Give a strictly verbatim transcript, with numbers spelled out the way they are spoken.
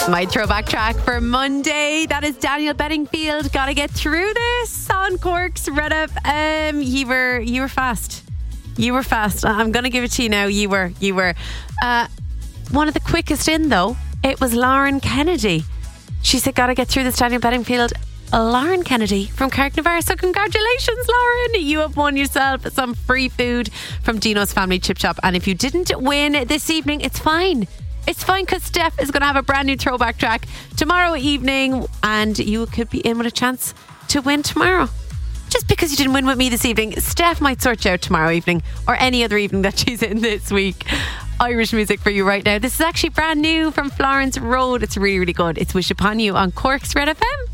My throwback track for Monday, that is Daniel Bedingfield. Gotta get through this on Cork's Red F M. You were, you were fast. You were fast. I'm gonna give it to you now. You were, you were. Uh, one of the quickest in though, it was Lauren Kennedy. She said, gotta get through this, Daniel Bedingfield. Lauren Kennedy from Carricknavar. So congratulations, Lauren. You have won yourself some free food from Dino's Family Chip Shop. And if you didn't win this evening, it's fine. It's fine because Steph is going to have a brand new throwback track tomorrow evening, and you could be in with a chance to win tomorrow. Just because you didn't win with me this evening, Steph might sort you out tomorrow evening or any other evening that she's in this week. Irish music for you right now. This is actually brand new from Florence Road. It's really, really good. It's Wish Upon You on Cork's Red F M.